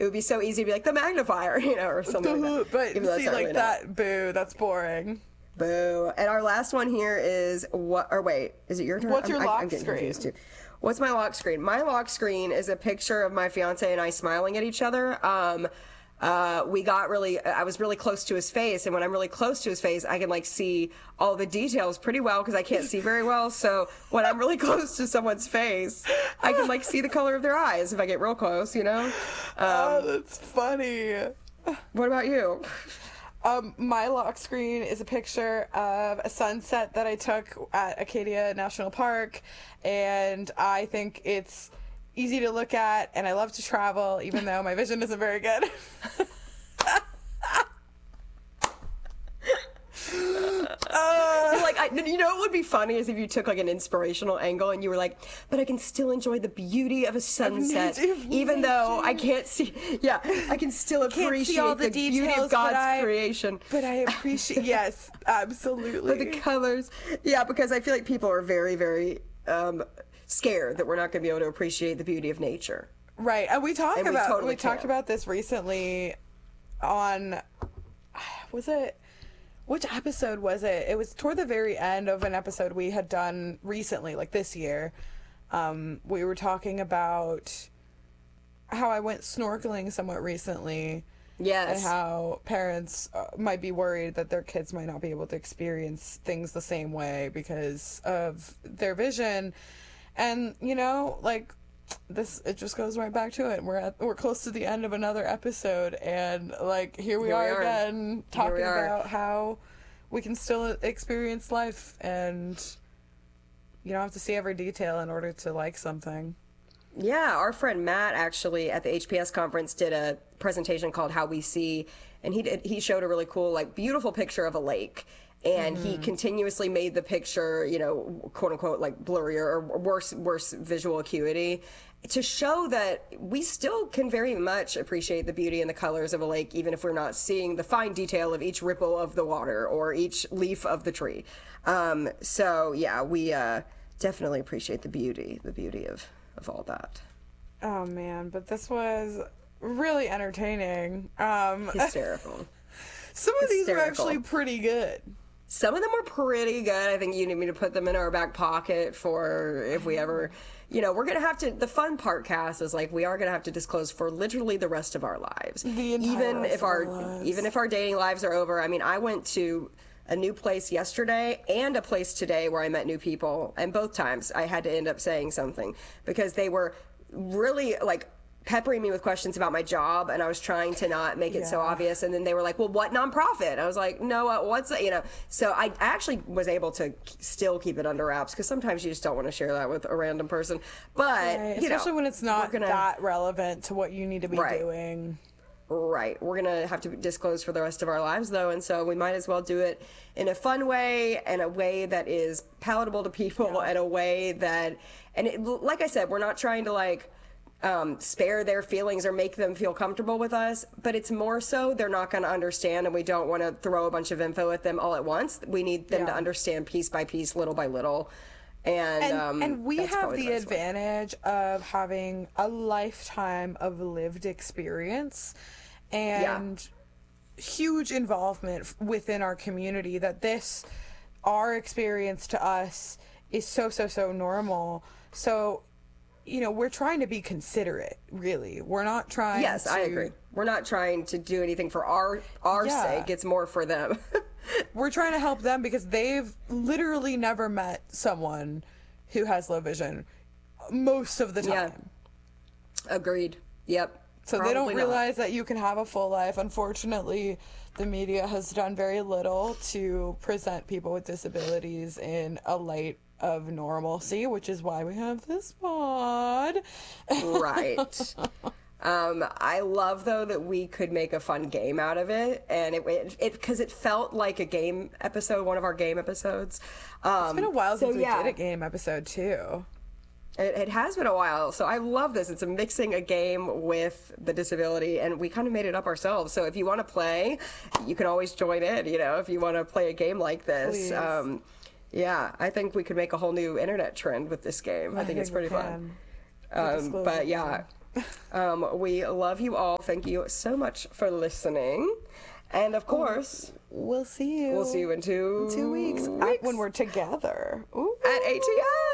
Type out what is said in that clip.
it would be so easy to be like the magnifier, or something like that. But Even though see, that's not like really that, boo, that's boring. Boo. And our last one here is is it your turn? What's your lock I'm getting screen? confused too. What's my lock screen? My lock screen is a picture of my fiance and I smiling at each other. I was really close to his face, and when I'm really close to his face, I can like see all the details pretty well because I can't see very well. So when I'm really close to someone's face, I can like see the color of their eyes if I get real close, Oh, that's funny. What about you? My lock screen is a picture of a sunset that I took at Acadia National Park, and I think it's easy to look at, and I love to travel, even though my vision isn't very good. What would be funny is if you took like an inspirational angle and you were like, but I can still enjoy the beauty of a sunset, even though I can't see. Yeah, I can still appreciate all the beauty details, of God's creation. But I appreciate, yes, absolutely. But the colors, yeah, because I feel like people are very, very scared that we're not going to be able to appreciate the beauty of nature. Right, and we talked can. about this recently on, which episode was it? It was toward the very end of an episode we had done recently, like this year. We were talking about how I went snorkeling somewhat recently. Yes. And how parents might be worried that their kids might not be able to experience things the same way because of their vision. And, it just goes right back to it. We're close to the end of another episode, and here we are again talking about how we can still experience life, and you don't have to see every detail in order to like something. Yeah, our friend Matt actually at the HPS conference did a presentation called How We See, and he showed a really cool, beautiful picture of a lake. And he continuously made the picture, quote unquote, blurrier or worse visual acuity to show that we still can very much appreciate the beauty and the colors of a lake, even if we're not seeing the fine detail of each ripple of the water or each leaf of the tree. So yeah, we definitely appreciate the beauty of all that. Oh man, but this was really entertaining. Hysterical. Some of these are actually pretty good. Some of them were pretty good. I think you need me to put them in our back pocket for if we ever, we're going to have to, the fun part, Cass, is we are going to have to disclose for literally the rest of our lives. Even if our dating lives are over. I mean, I went to a new place yesterday and a place today where I met new people. And both times I had to end up saying something because they were really peppering me with questions about my job, and I was trying to not make it so obvious, and then they were like, well, what nonprofit? I was like, no, what's that? So I actually was able to still keep it under wraps, because sometimes you just don't want to share that with a random person, but especially when it's not that relevant to what you need to be doing. Right. We're going to have to disclose for the rest of our lives, though, and so we might as well do it in a fun way, and a way that is palatable to people, and a way that, like I said, we're not trying to spare their feelings or make them feel comfortable with us, but it's more so they're not going to understand, and we don't want to throw a bunch of info at them all at once. We need them to understand piece by piece, little by little. And we have the advantage of having a lifetime of lived experience and huge involvement within our community, that our experience to us is so normal. So we're trying to be considerate, really. We're not trying Yes, I agree. We're not trying to do anything for our sake. It's more for them. We're trying to help them because they've literally never met someone who has low vision most of the time. Yeah. Agreed. Yep. So Probably they don't realize not. that you can have a full life. Unfortunately, the media has done very little to present people with disabilities in a light of normalcy, which is why we have this pod. Right. I love, though, that we could make a fun game out of it, and because it felt like a game episode, one of our game episodes. It's been a while since we did a game episode, too. It has been a while, so I love this. It's mixing a game with the disability, and we kind of made it up ourselves. So if you want to play, you can always join in, if you want to play a game like this. Please. Yeah, I think we could make a whole new internet trend with this game. I think it's pretty fun. But yeah, We love you all. Thank you so much for listening. And of course, we'll see you. We'll see you in 2 weeks. When we're together. Ooh. At ATS.